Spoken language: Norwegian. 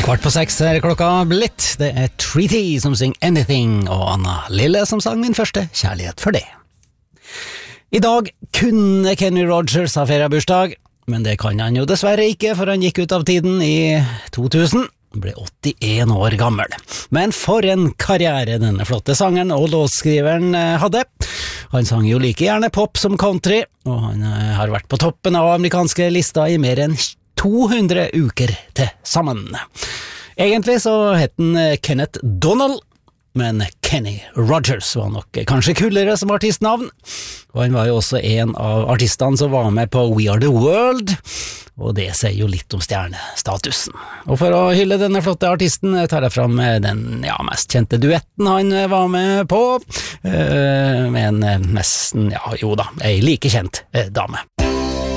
5:15 er klokka blitt. Det er Treaty som synger Anything, og Anna Lille som sang Min første kjærlighet for det. I dag kunne Kenny Rogers ha feriebursdag, men det kan han jo dessverre ikke, for han gikk ut av tiden i 2000. Han ble 81 år gammel. Men for en karriere denne flotte sangeren og låtskriveren hadde. Han sang jo like gjerne pop som country, og han har vært på toppen av amerikanske lister i mer enn 200 uker til sammen. Egentlig så het han Kenneth Donald, men Kenny Rogers var nok kanskje kulere som artistnavn. Og han var jo også en av artistene som var med på We Are The World, og det sier jo litt om stjernestatusen. Og for å hylle denne flotte artisten tar jeg fram den mest kjente duetten han var med på, med en nesten, ei like kjent dame.